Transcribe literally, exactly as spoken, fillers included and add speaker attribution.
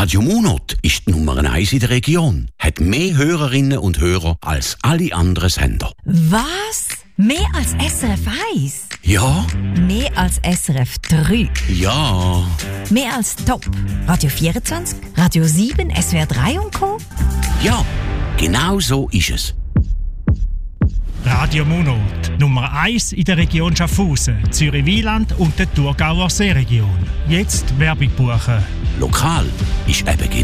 Speaker 1: Radio Monat ist die Nummer eins in der Region. Hat mehr Hörerinnen und Hörer als alle anderen Sender.
Speaker 2: Was? Mehr als S R F eins?
Speaker 1: Ja.
Speaker 2: Mehr als S R F drei?
Speaker 1: Ja.
Speaker 2: Mehr als Top? Radio vierundzwanzig? Radio sieben? S W R drei und Co.?
Speaker 1: Ja, genau so ist es.
Speaker 3: Radio Monat, Nummer eins in der Region Schaffhausen, Zürich-Wieland und der Thurgauer Seeregion. Jetzt Werbung buchen.
Speaker 1: Lokal ist eben